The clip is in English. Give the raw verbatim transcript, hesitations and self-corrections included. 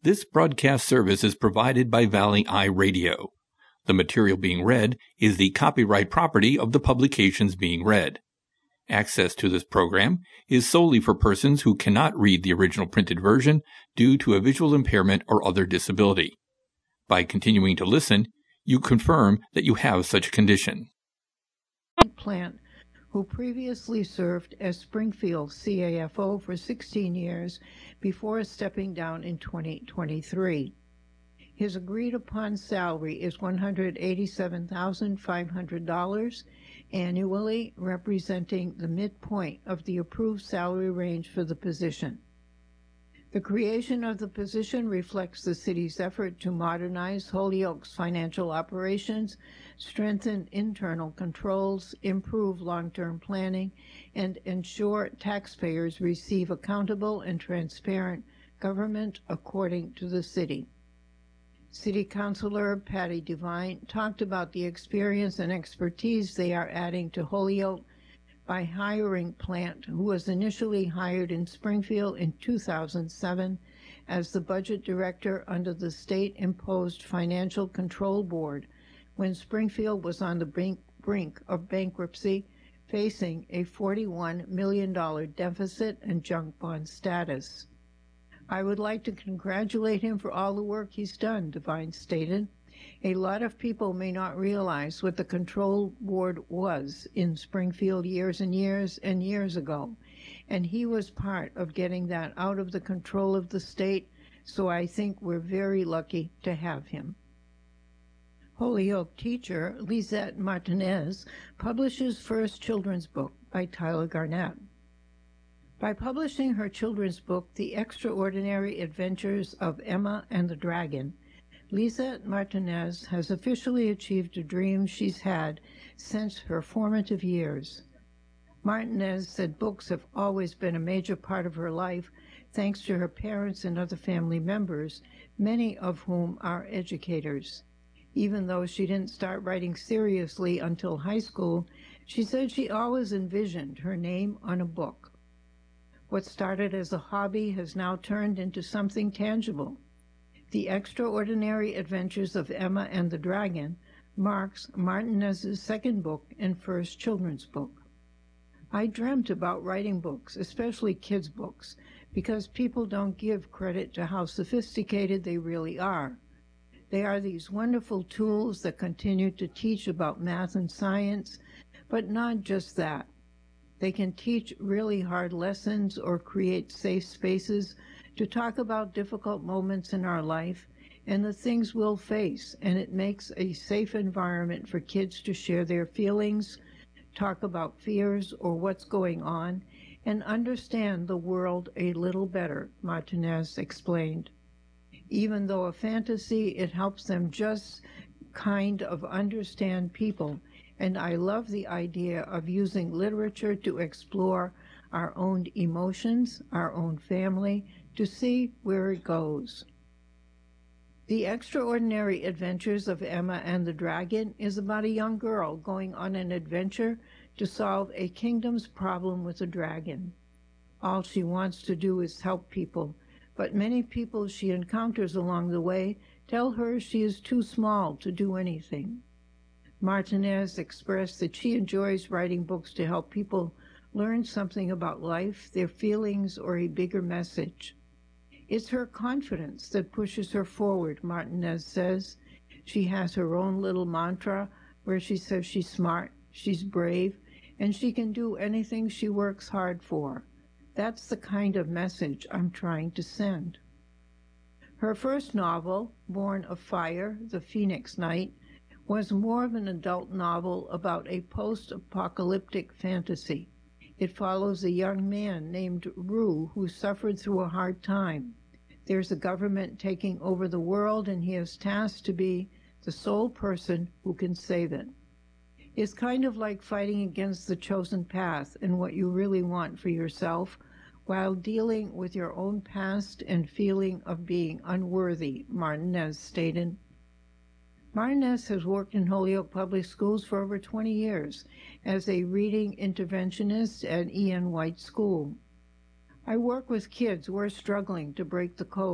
This broadcast service is provided by Valley Eye Radio. The material being read is the copyright property of the publications being read. Access to this program is solely for persons who cannot read the original printed version due to a visual impairment or other disability. By continuing to listen, you confirm that you have such a condition. Plant, who previously served as Springfield C A F O for sixteen years before stepping down in twenty twenty-three. His agreed-upon salary is one hundred eighty-seven thousand five hundred dollars annually, representing the midpoint of the approved salary range for the position. The creation of the position reflects the city's effort to modernize Holyoke's financial operations, strengthen internal controls, improve long-term planning, and ensure taxpayers receive accountable and transparent government according to the city. City Councilor Patty Devine talked about the experience and expertise they are adding to Holyoke by hiring Plant, who was initially hired in Springfield in two thousand seven as the budget director under the state-imposed Financial Control Board when Springfield was on the brink, brink of bankruptcy, facing a forty-one million dollars deficit and junk bond status. I would like to congratulate him for all the work he's done, Devine stated. A lot of people may not realize what the control board was in Springfield years and years and years ago, and he was part of getting that out of the control of the state, so I think we're very lucky to have him. Holyoke teacher Lisette Martinez publishes first children's book by Tyler Garnett. By publishing her children's book, The Extraordinary Adventures of Emma and the Dragon, Lisette Martinez has officially achieved a dream she's had since her formative years. Martinez said books have always been a major part of her life, thanks to her parents and other family members, many of whom are educators. Even though she didn't start writing seriously until high school, she said she always envisioned her name on a book. What started as a hobby has now turned into something tangible. The Extraordinary Adventures of Emma and the Dragon marks Martinez's second book and first children's book. I dreamt about writing books, especially kids' books, because people don't give credit to how sophisticated they really are. They are these wonderful tools that continue to teach about math and science, but not just that. They can teach really hard lessons or create safe spaces to talk about difficult moments in our life and the things we'll face, and it makes a safe environment for kids to share their feelings, talk about fears or what's going on, and understand the world a little better, Martinez explained. Even though a fantasy, it helps them just kind of understand people, and I love the idea of using literature to explore our own emotions, our own family, to see where it goes. The Extraordinary Adventures of Emma and the Dragon is about a young girl going on an adventure to solve a kingdom's problem with a dragon. All she wants to do is help people, but many people she encounters along the way tell her she is too small to do anything. Martinez expressed that she enjoys writing books to help people learn something about life, their feelings, or a bigger message. It's her confidence that pushes her forward, Martinez says. She has her own little mantra where she says she's smart, she's brave, and she can do anything she works hard for. That's the kind of message I'm trying to send. Her first novel, Born of Fire, The Phoenix Knight, was more of an adult novel about a post-apocalyptic fantasy. It follows a young man named Rue who suffered through a hard time. There's a government taking over the world, and he is tasked to be the sole person who can save it. It's kind of like fighting against the chosen path and what you really want for yourself, while dealing with your own past and feeling of being unworthy, Martinez stated. Martinez has worked in Holyoke Public Schools for over twenty years as a reading interventionist at E N White School. I work with kids who are struggling to break the code